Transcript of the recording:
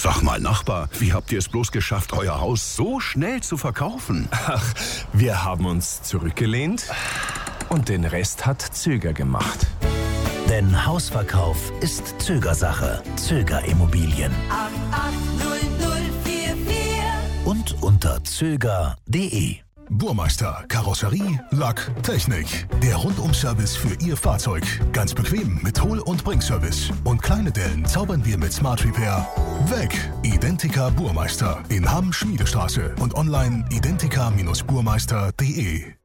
Sag mal, Nachbar, wie habt ihr es bloß geschafft, euer Haus so schnell zu verkaufen? Ach, wir haben uns zurückgelehnt und den Rest hat Zöger gemacht. Denn Hausverkauf ist Zögersache. Zöger Immobilien. 880044. Und unter zöger.de. Burmeister, Karosserie, Lack, Technik. Der Rundum-Service für Ihr Fahrzeug. Ganz bequem mit Hol- und Bringservice. Und kleine Dellen zaubern wir mit Smart Repair weg. Identica Burmeister in Hamm-Schmiedestraße und online identica-burmeister.de.